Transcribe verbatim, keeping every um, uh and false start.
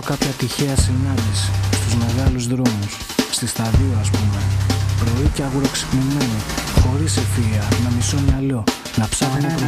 κάποια τυχαία συνάντηση στους μεγάλους δρόμους, στη σταδίου ας πούμε. Πρωί και αγουροξυπνημένοι, χωρίς ευφυΐα, με μισό μυαλό, να ψάχνουν προς